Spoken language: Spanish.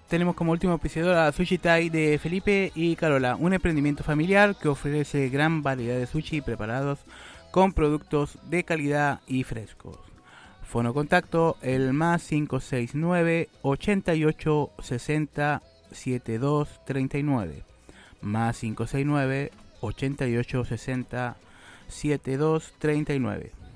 tenemos como último auspiciador a Sushi Thai de Felipe y Carola, un emprendimiento familiar que ofrece gran variedad de sushi preparados con productos de calidad y frescos. Fono contacto el más 569 88 60 72 39, más 569 88 60 72 39.